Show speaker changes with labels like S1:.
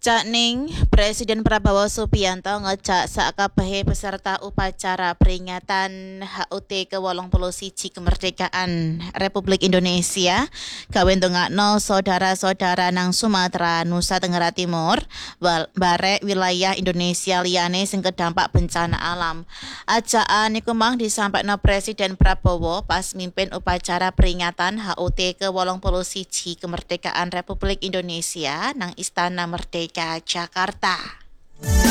S1: Cak Ning, Presiden Prabowo Subianto ngejak sakabehe peserta upacara peringatan HUT ke-81 kemerdekaan Republik Indonesia gawe ndongakno saudara-saudara nang Sumatera, Nusa Tenggara Timur, barek wilayah Indonesia liyane sing kedampak bencana alam. Ajakan iku mang disampaikno Presiden Prabowo pas mimpin upacara peringatan HUT ke-81 kemerdekaan Republik Indonesia nang Istana Merdeka Jakarta.